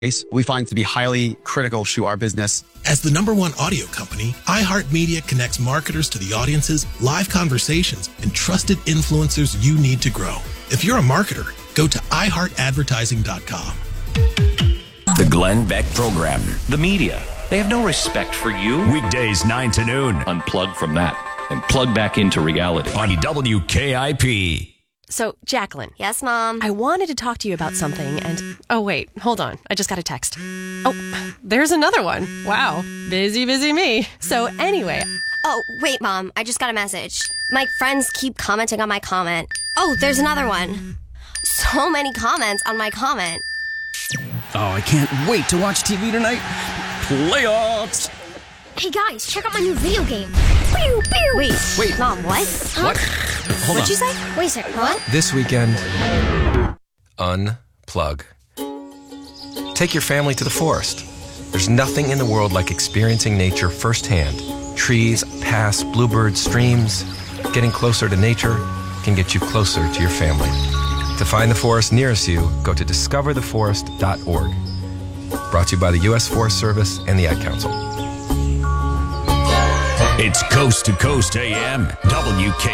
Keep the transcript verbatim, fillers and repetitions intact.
we find to be highly critical to our business. As the number one audio company, iHeartMedia connects marketers to the audiences, live conversations, and trusted influencers you need to grow. If you're a marketer, go to i heart advertising dot com. The Glenn Beck Program. The media, they have no respect for you. Weekdays nine to noon. Unplug from that and plug back into reality. On W K I P. So, Jacqueline. Yes, Mom? I wanted to talk to you about something and... Oh, wait. Hold on. I just got a text. Oh, there's another one. Wow. Busy, busy me. So, anyway... Oh, wait, Mom. I just got a message. My friends keep commenting on my comment. Oh, there's another one. So many comments on my comment. Oh, I can't wait to watch T V tonight. Playoffs! Hey, guys, check out my new video game. Pew, pew. Wait, Wait. Mom, what? What? Hold What'd on. you say? Wait a second, what? This weekend, unplug. Take your family to the forest. There's nothing in the world like experiencing nature firsthand. Trees, paths, bluebirds, streams. Getting closer to nature can get you closer to your family. To find the forest nearest you, go to discover the forest dot org. Brought to you by the U S Forest Service and the Ad Council. It's Coast to Coast A M, W K